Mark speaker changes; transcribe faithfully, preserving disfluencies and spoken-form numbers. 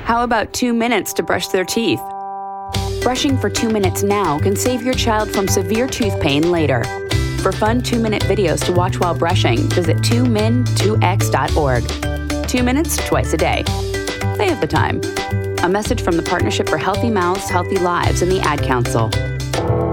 Speaker 1: How about two minutes to brush their teeth? Brushing for two minutes now can save your child from severe tooth pain later. For fun two-minute videos to watch while brushing, visit two min two x dot org. Two minutes twice a day. They have the time. A message from the Partnership for Healthy Mouths, Healthy Lives and the Ad Council.